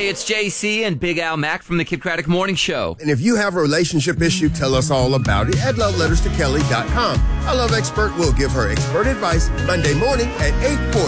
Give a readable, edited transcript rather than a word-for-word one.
it's JC and Big Al Mack from the Kid Craddock Morning Show. And if you have a relationship issue, tell us all about it at loveletterstokelly.com. Our love expert will give her expert advice Monday morning at 8:40.